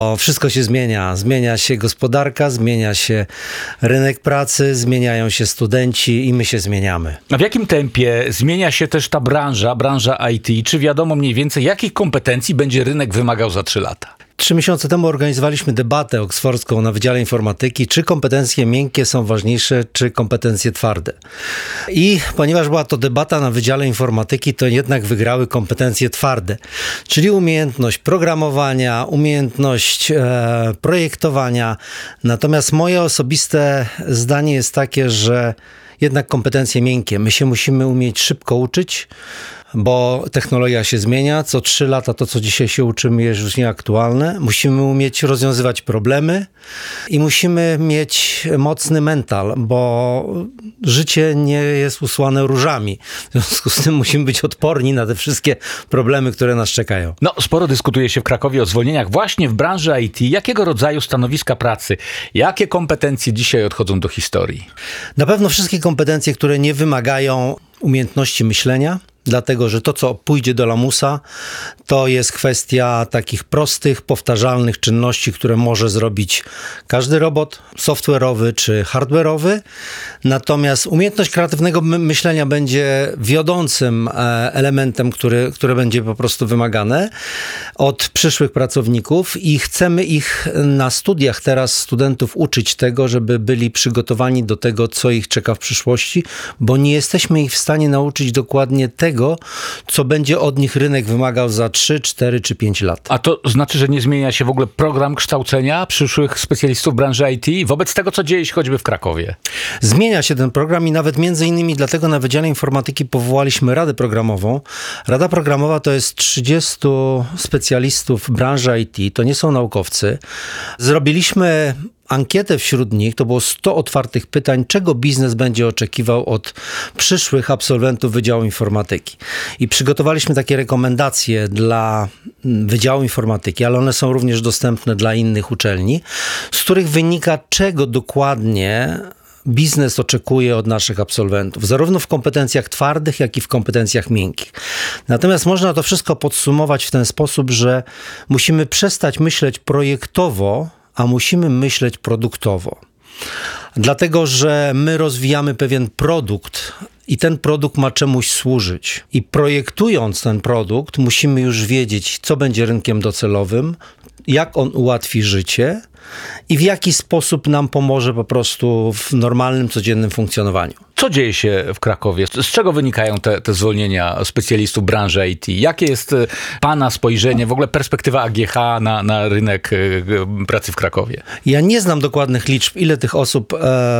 Wszystko się zmienia. Zmienia się gospodarka, zmienia się rynek pracy, zmieniają się studenci i my się zmieniamy. A w jakim tempie zmienia się też ta branża IT? Czy wiadomo mniej więcej, jakich kompetencji będzie rynek wymagał za 3 lata? 3 miesiące temu organizowaliśmy debatę oksfordzką na Wydziale Informatyki, czy kompetencje miękkie są ważniejsze, czy kompetencje twarde. I ponieważ była to debata na Wydziale Informatyki, to jednak wygrały kompetencje twarde, czyli umiejętność programowania, umiejętność projektowania. Natomiast moje osobiste zdanie jest takie, że jednak kompetencje miękkie. My się musimy umieć szybko uczyć, bo technologia się zmienia. Co 3 lata to, co dzisiaj się uczymy, jest już nieaktualne. Musimy umieć rozwiązywać problemy i musimy mieć mocny mental, bo życie nie jest usłane różami. W związku z tym musimy być odporni na te wszystkie problemy, które nas czekają. Sporo dyskutuje się w Krakowie o zwolnieniach właśnie w branży IT. Jakiego rodzaju stanowiska pracy? Jakie kompetencje dzisiaj odchodzą do historii? Na pewno wszystkie kompetencje, które nie wymagają umiejętności myślenia, dlatego że to, co pójdzie do lamusa, to jest kwestia takich prostych, powtarzalnych czynności, które może zrobić każdy robot, software'owy czy hardware'owy. Natomiast umiejętność kreatywnego myślenia będzie wiodącym elementem, które będzie po prostu wymagane od przyszłych pracowników i chcemy ich na studiach teraz, studentów, uczyć tego, żeby byli przygotowani do tego, co ich czeka w przyszłości, bo nie jesteśmy ich w stanie nauczyć dokładnie tego, co będzie od nich rynek wymagał za 3, 4 czy 5 lat. A to znaczy, że nie zmienia się w ogóle program kształcenia przyszłych specjalistów branży IT wobec tego, co dzieje się choćby w Krakowie? Zmienia się ten program i nawet między innymi dlatego na Wydziale Informatyki powołaliśmy Radę Programową. Rada Programowa to jest 30 specjalistów branży IT, to nie są naukowcy. Zrobiliśmy ankietę wśród nich, to było 100 otwartych pytań, czego biznes będzie oczekiwał od przyszłych absolwentów Wydziału Informatyki. I przygotowaliśmy takie rekomendacje dla Wydziału Informatyki, ale one są również dostępne dla innych uczelni, z których wynika, czego dokładnie biznes oczekuje od naszych absolwentów, zarówno w kompetencjach twardych, jak i w kompetencjach miękkich. Natomiast można to wszystko podsumować w ten sposób, że musimy przestać myśleć projektowo, a musimy myśleć produktowo. Dlatego, że my rozwijamy pewien produkt i ten produkt ma czemuś służyć. I projektując ten produkt, musimy już wiedzieć, co będzie rynkiem docelowym, jak on ułatwi życie i w jaki sposób nam pomoże po prostu w normalnym, codziennym funkcjonowaniu. Co dzieje się w Krakowie? Z czego wynikają te zwolnienia specjalistów branży IT? Jakie jest pana spojrzenie, w ogóle perspektywa AGH na rynek pracy w Krakowie? Ja nie znam dokładnych liczb, ile tych osób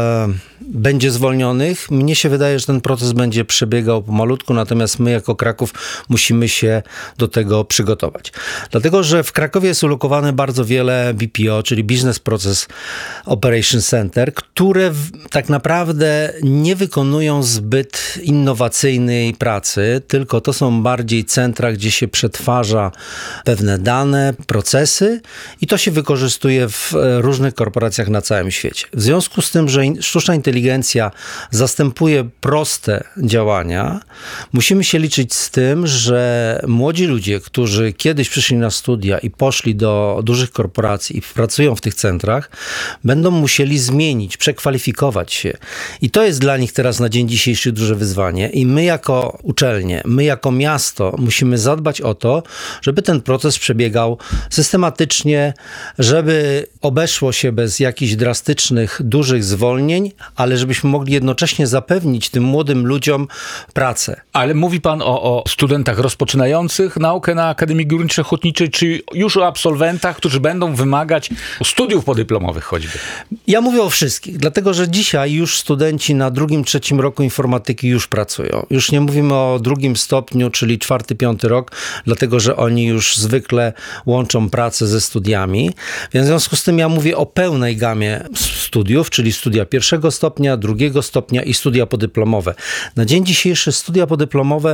będzie zwolnionych. Mnie się wydaje, że ten proces będzie przebiegał pomalutku, natomiast my jako Kraków musimy się do tego przygotować. Dlatego, że w Krakowie jest ulokowane bardzo wiele BPO, czyli Business Process Operation Center, które tak naprawdę nie wykonują zbyt innowacyjnej pracy, tylko to są bardziej centra, gdzie się przetwarza pewne dane, procesy i to się wykorzystuje w różnych korporacjach na całym świecie. W związku z tym, że sztuczna inteligencja zastępuje proste działania, musimy się liczyć z tym, że młodzi ludzie, którzy kiedyś przyszli na studia i poszli do dużych korporacji i pracują w tych centrach, będą musieli zmienić, przekwalifikować się. I to jest dla nich teraz na dzień dzisiejszy duże wyzwanie i my jako uczelnie, my jako miasto musimy zadbać o to, żeby ten proces przebiegał systematycznie, żeby obeszło się bez jakichś drastycznych, dużych zwolnień, ale żebyśmy mogli jednocześnie zapewnić tym młodym ludziom pracę. Ale mówi pan o studentach rozpoczynających naukę na Akademii Górniczo-Hutniczej, czy już o absolwentach, którzy będą wymagać studiów podyplomowych choćby? Ja mówię o wszystkich, dlatego że dzisiaj już studenci na 2., 3. roku informatyki już pracują. Już nie mówimy o 2. stopniu, czyli 4., 5. rok, dlatego że oni już zwykle łączą pracę ze studiami. Więc w związku z tym ja mówię o pełnej gamie studiów, czyli studia 1. stopnia, 2. stopnia i studia podyplomowe. Na dzień dzisiejszy studia podyplomowe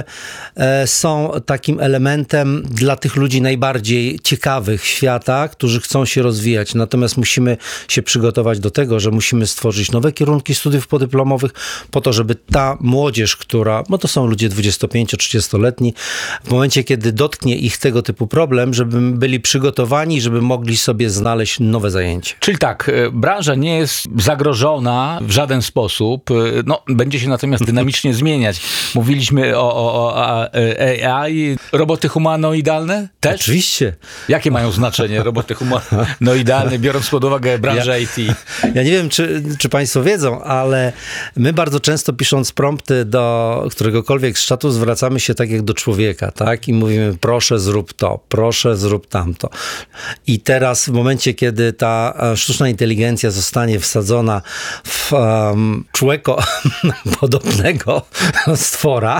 są takim elementem dla tych ludzi najbardziej ciekawych świata, którzy chcą się rozwijać. Natomiast musimy się przygotować do tego, że musimy chcemy stworzyć nowe kierunki studiów podyplomowych po to, żeby ta młodzież, bo to są ludzie 25-30-letni, w momencie, kiedy dotknie ich tego typu problem, żeby byli przygotowani, żeby mogli sobie znaleźć nowe zajęcie. Czyli tak, branża nie jest zagrożona w żaden sposób, będzie się natomiast dynamicznie zmieniać. Mówiliśmy o AI, roboty humanoidalne też? Oczywiście. Jakie mają znaczenie roboty humanoidalne, biorąc pod uwagę branżę IT? Ja nie wiem, czy państwo wiedzą, ale my bardzo często pisząc prompty do któregokolwiek z czatu zwracamy się tak jak do człowieka, tak? I mówimy, proszę zrób to, proszę zrób tamto. I teraz w momencie, kiedy ta sztuczna inteligencja zostanie wsadzona w człeko podobnego stwora,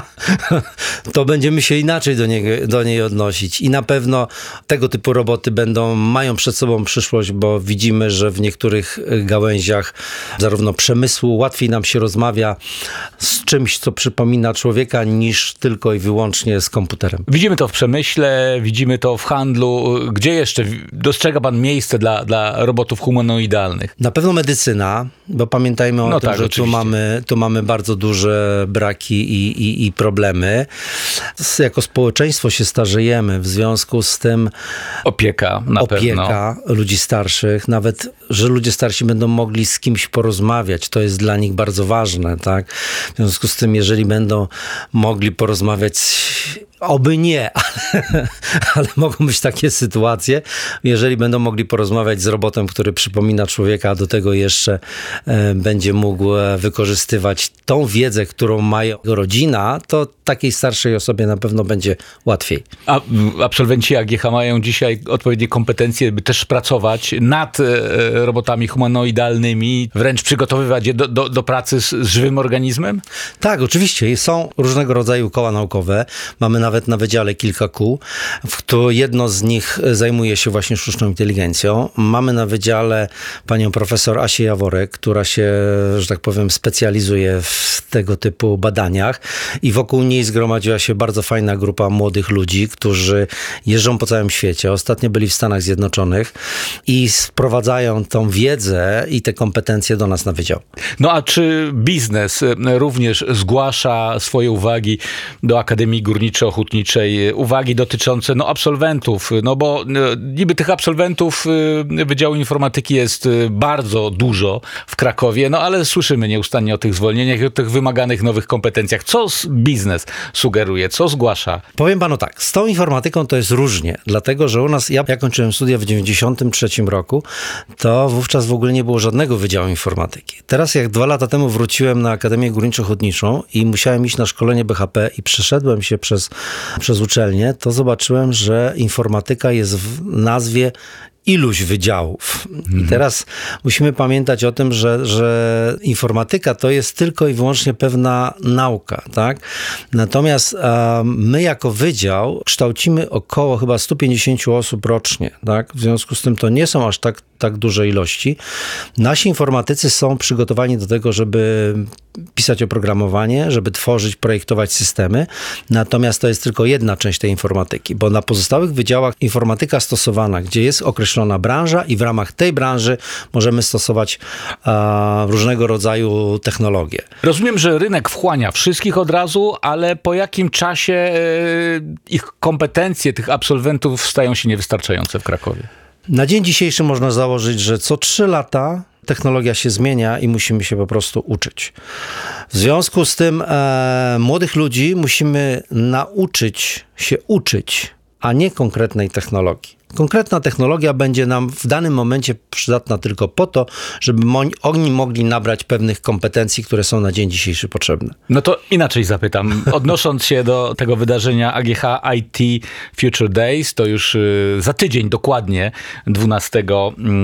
to będziemy się inaczej do niej odnosić. I na pewno tego typu roboty mają przed sobą przyszłość, bo widzimy, że w niektórych gałęziach zarówno przemysłu łatwiej nam się rozmawia z czymś, co przypomina człowieka, niż tylko i wyłącznie z komputerem. Widzimy to w przemyśle, widzimy to w handlu. Gdzie jeszcze dostrzega pan miejsce dla robotów humanoidalnych? Na pewno medycyna, bo pamiętajmy o tym, że tu mamy bardzo duże braki i problemy. Jako społeczeństwo się starzejemy, w związku z tym opieka ludzi starszych, nawet, że ludzie starsi będą mogli z kimś porozmawiać, to jest dla nich bardzo ważne, tak? W związku z tym, jeżeli będą mogli porozmawiać, oby nie, ale mogą być takie sytuacje, jeżeli będą mogli porozmawiać z robotem, który przypomina człowieka, a do tego jeszcze będzie mógł wykorzystywać tą wiedzę, którą ma jego rodzina, to takiej starszej osobie na pewno będzie łatwiej. A absolwenci AGH mają dzisiaj odpowiednie kompetencje, by też pracować nad robotami humanoidalnymi, wręcz przygotowywać je do pracy z żywym organizmem? Tak, oczywiście. Są różnego rodzaju koła naukowe. Mamy nawet na wydziale kilka kół, jedno z nich zajmuje się właśnie sztuczną inteligencją. Mamy na wydziale panią profesor Asię Jaworek, która się, że tak powiem, specjalizuje w tego typu badaniach i wokół niej zgromadziła się bardzo fajna grupa młodych ludzi, którzy jeżdżą po całym świecie. Ostatnio byli w Stanach Zjednoczonych i sprowadzają tą wiedzę i te kompetencje do nas na wydział. No a czy biznes również zgłasza swoje uwagi do Akademii Górniczo-Hutniczej, uwagi dotyczące absolwentów, bo niby tych absolwentów Wydziału Informatyki jest bardzo dużo w Krakowie, ale słyszymy nieustannie o tych zwolnieniach i o tych wymaganych nowych kompetencjach. Co biznes sugeruje? Co zgłasza? Powiem panu tak, z tą informatyką to jest różnie, dlatego, że u nas, ja kończyłem studia w 1993 roku, to wówczas w ogóle nie było żadnego Wydziału Informatyki. Teraz jak 2 lata temu wróciłem na Akademię Górniczo-Hutniczą i musiałem iść na szkolenie BHP i przeszedłem się przez uczelnię, to zobaczyłem, że informatyka jest w nazwie iluś wydziałów. I teraz musimy pamiętać o tym, że informatyka to jest tylko i wyłącznie pewna nauka, tak? Natomiast my jako wydział kształcimy około chyba 150 osób rocznie, tak? W związku z tym to nie są aż tak duże ilości. Nasi informatycy są przygotowani do tego, żeby pisać oprogramowanie, żeby tworzyć, projektować systemy. Natomiast to jest tylko jedna część tej informatyki, bo na pozostałych wydziałach informatyka stosowana, gdzie jest określona branża i w ramach tej branży możemy stosować różnego rodzaju technologie. Rozumiem, że rynek wchłania wszystkich od razu, ale po jakim czasie ich kompetencje tych absolwentów stają się niewystarczające w Krakowie? Na dzień dzisiejszy można założyć, że co 3 lata technologia się zmienia i musimy się po prostu uczyć. W związku z tym młodych ludzi musimy nauczyć się uczyć, a nie konkretnej technologii. Konkretna technologia będzie nam w danym momencie przydatna tylko po to, żeby oni mogli nabrać pewnych kompetencji, które są na dzień dzisiejszy potrzebne. No to inaczej zapytam. Odnosząc się do tego wydarzenia AGH IT Future Days, to już za tydzień dokładnie, 12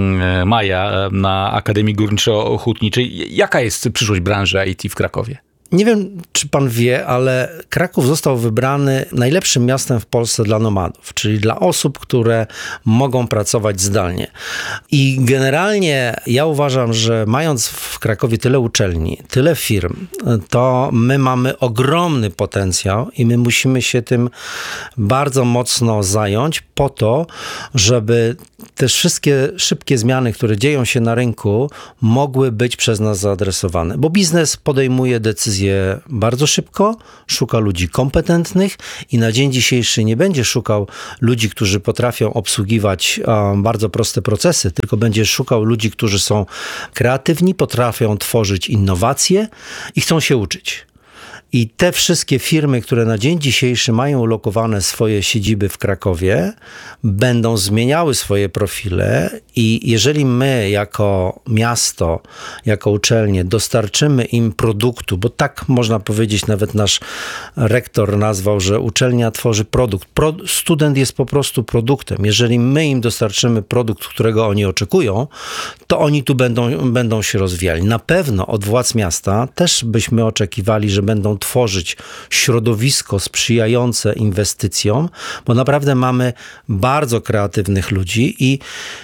maja na Akademii Górniczo-Hutniczej. Jaka jest przyszłość branży IT w Krakowie? Nie wiem, czy pan wie, ale Kraków został wybrany najlepszym miastem w Polsce dla nomadów, czyli dla osób, które mogą pracować zdalnie. I generalnie ja uważam, że mając w Krakowie tyle uczelni, tyle firm, to my mamy ogromny potencjał i my musimy się tym bardzo mocno zająć po to, żeby te wszystkie szybkie zmiany, które dzieją się na rynku, mogły być przez nas zaadresowane. Bo biznes podejmuje decyzje bardzo szybko, szuka ludzi kompetentnych i na dzień dzisiejszy nie będzie szukał ludzi, którzy potrafią obsługiwać bardzo proste procesy, tylko będzie szukał ludzi, którzy są kreatywni, potrafią tworzyć innowacje i chcą się uczyć. I te wszystkie firmy, które na dzień dzisiejszy mają ulokowane swoje siedziby w Krakowie, będą zmieniały swoje profile i jeżeli my jako miasto, jako uczelnie dostarczymy im produktu, bo tak można powiedzieć, nawet nasz rektor nazwał, że uczelnia tworzy produkt. Student jest po prostu produktem. Jeżeli my im dostarczymy produkt, którego oni oczekują, to oni tu będą się rozwijali. Na pewno od władz miasta też byśmy oczekiwali, że będą tworzyć środowisko sprzyjające inwestycjom, bo naprawdę mamy bardzo kreatywnych ludzi i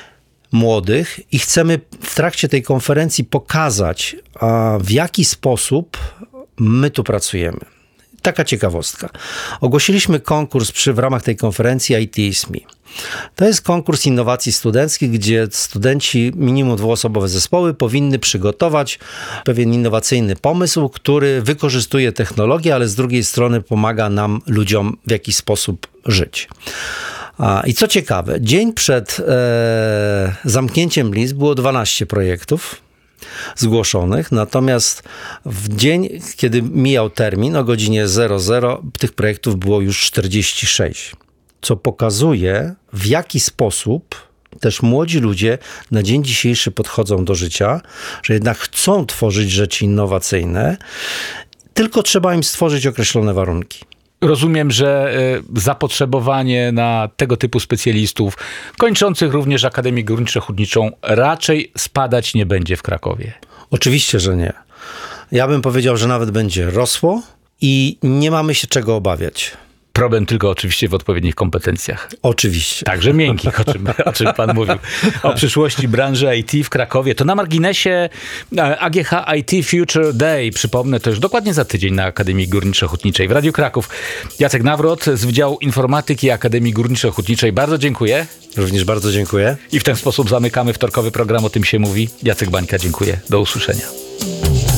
młodych i chcemy w trakcie tej konferencji pokazać, w jaki sposób my tu pracujemy. Taka ciekawostka. Ogłosiliśmy konkurs w ramach tej konferencji IT is Me. To jest konkurs innowacji studenckich, gdzie studenci, minimum 2-osobowe zespoły, powinny przygotować pewien innowacyjny pomysł, który wykorzystuje technologię, ale z drugiej strony pomaga nam, ludziom, w jakiś sposób żyć. I co ciekawe, dzień przed zamknięciem list było 12 projektów zgłoszonych, natomiast w dzień, kiedy mijał termin o godzinie 00, tych projektów było już 46. Co pokazuje, w jaki sposób też młodzi ludzie na dzień dzisiejszy podchodzą do życia, że jednak chcą tworzyć rzeczy innowacyjne, tylko trzeba im stworzyć określone warunki. Rozumiem, że zapotrzebowanie na tego typu specjalistów, kończących również Akademię Górniczo-Hutniczą, raczej spadać nie będzie w Krakowie. Oczywiście, że nie. Ja bym powiedział, że nawet będzie rosło i nie mamy się czego obawiać. Problem tylko oczywiście w odpowiednich kompetencjach. Oczywiście. Także miękkich, o czym pan mówił. O przyszłości branży IT w Krakowie. To na marginesie AGH IT Future Day. Przypomnę, to już dokładnie za tydzień na Akademii Górniczo-Hutniczej w Radiu Kraków. Jacek Nawrot z Wydziału Informatyki Akademii Górniczo-Hutniczej. Bardzo dziękuję. Również bardzo dziękuję. I w ten sposób zamykamy wtorkowy program O tym się mówi. Jacek Bańka, dziękuję. Do usłyszenia.